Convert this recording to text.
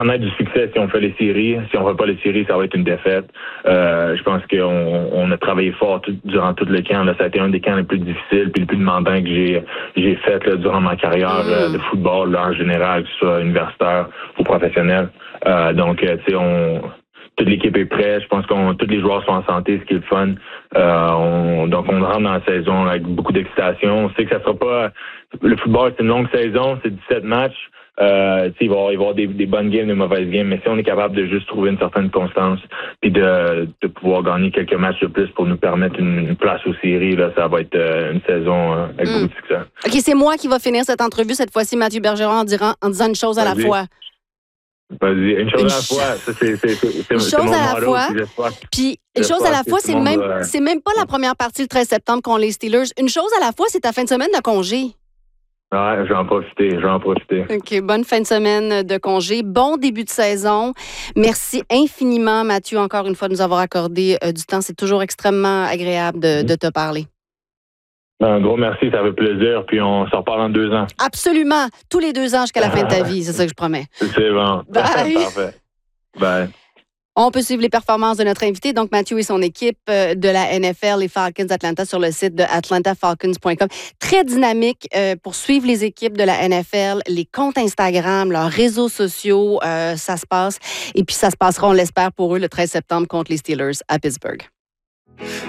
connaître du succès si on fait les séries. Si on fait pas les séries, ça va être une défaite. Je pense qu'on a travaillé fort durant tout le camp. Là, ça a été un des camps les plus difficiles puis les plus demandants que j'ai fait là, durant ma carrière de football là, en général, que ce soit universitaire ou professionnel. Donc, tu sais, toute l'équipe est prête. Je pense que tous les joueurs sont en santé, ce qui est le fun. Donc, on rentre dans la saison avec beaucoup d'excitation. On sait que ça sera pas... Le football, c'est une longue saison, c'est 17 matchs. Il va y avoir des bonnes games, des mauvaises games, mais si on est capable de juste trouver une certaine constance et de pouvoir gagner quelques matchs de plus pour nous permettre une place aux séries, là, ça va être une saison avec beaucoup de succès. OK, c'est moi qui va finir cette entrevue cette fois-ci, Mathieu Bergeron, en disant une chose à la fois. Vas-y, une chose à la fois. Ça, c'est une chose à la fois. Puis une chose à la fois, c'est même pas la première partie le 13 septembre contre les Steelers. Une chose à la fois, c'est ta fin de semaine de congé. Ouais, je vais en profiter. OK, bonne fin de semaine de congé. Bon début de saison. Merci infiniment, Mathieu, encore une fois, de nous avoir accordé du temps. C'est toujours extrêmement agréable de te parler. Un gros merci, ça fait plaisir. Puis on s'en reparle en 2 ans. Absolument. Tous les 2 ans jusqu'à la fin de ta vie, c'est ça que je promets. C'est bon. Bye. Parfait. Bye. On peut suivre les performances de notre invité, donc Mathieu et son équipe de la NFL, les Falcons d'Atlanta, sur le site de atlantafalcons.com. Très dynamique pour suivre les équipes de la NFL, les comptes Instagram, leurs réseaux sociaux, ça se passe. Et puis ça se passera, on l'espère, pour eux le 13 septembre contre les Steelers à Pittsburgh.